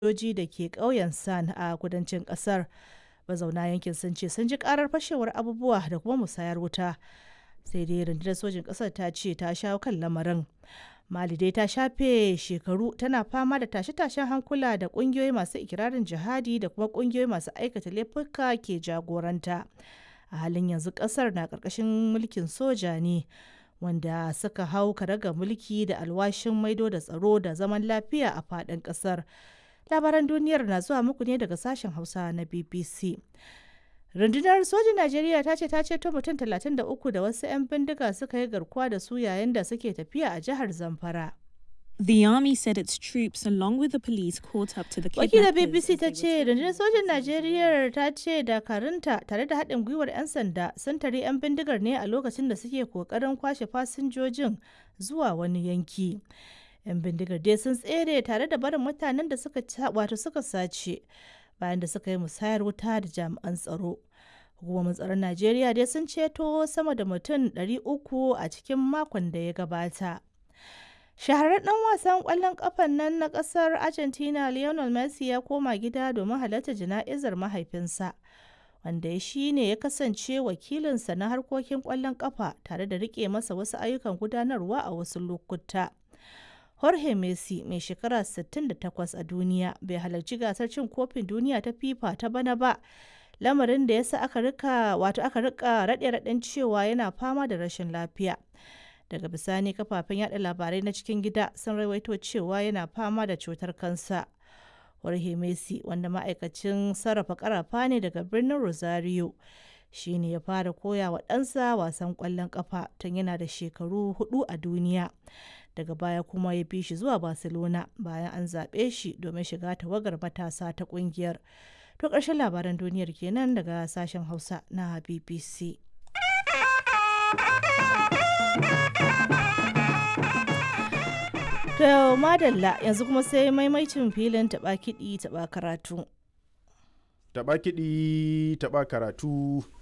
sojoji da ke ƙauyen San a kudancin ƙasar. Mazauna yankin sun ce sun ji karar fashewar abubuwa da kuma musayar wuta. Sai dai rundunar sojin ƙasar ta ce ta shawo kan lamarin. Mali dai ta shafe shekaru tana fama da tashe-tashen hankula da ƙungiyoyi masu ikirarin jihadi da kuma ƙungiyoyi masu aikata laifuka ke jagoranta. A halin yanzu ƙasar na ƙarƙashin mulkin soja ne, wanda suka hau karagar mulki da alwashin maido da tsaro da zaman lafiya a faɗin ƙasar. Labaran duniyar na zuwa muku ne daga sashen Hausa na BBC. Rundunar sojin Najeriya ta ce ta ceto mutum 33 da wasu 'yan bindiga suka yi garkuwa da su yayin da suke tafiya a jihar Zamfara. The army said its troops, along with the police, caught up to the Wakilar kidnappers. BBC ta ce rundunar sojin Najeriya ta ce dakarunta tare da haɗin gwiwar 'yan sanda sun tare 'yan bindigar ne a lokacin da suke ƙoƙarin kwashe fasinjojin zuwa wani yanki. 'Yan bindigar dai sun tsere tare da barin mutanen da suka sace bayan da suka yi musayar wuta da jami'an tsaro. Hukumomin tsaron Najeriya dai sun ceto sama da mutum 300 a cikin makon da ya gabata. Shahararren ɗan wasan ƙwallon ƙafan nan na ƙasar Argentina Lionel Messi ya koma gida domin halarta jana'izar mahaifinsa, wanda shi ne ya kasance wakilinsa na harkokin ƙwallon ƙafa tare da riƙe masa wasu ayyukan gudanarwa a wasu lokuta. Jorge Messi, mai shekara 68 a duniya, bai halarci gasar cin kofin duniya ta FIFA ta bana ba, lamarin da ya sa aka rika raɗe-raɗen cewa yana fama da rashin lafiya. Daga bisani kafafen yada labarai na cikin gida sun rawaito cewa yana fama da cutar kansa. Jorge Messi, wanda ma'aikacin sarrafa karafa ne daga birnin Rosario, shi ne ya fara koya wa ɗansa wasan ƙwallon ƙafa tun yana da shekaru 4 a duniya. Daga baya kuma ya bi shi zuwa Barcelona bayan an zaɓe shi domin shiga tawagar matasa ta ƙungiyar. To ƙarshen labaran duniyar kenan daga sashen Hausa na BBC. To madalla yanzu kuma sai maimaicin filin taɓa kiɗi taɓa karatu. Taɓa kiɗi taɓa karatu.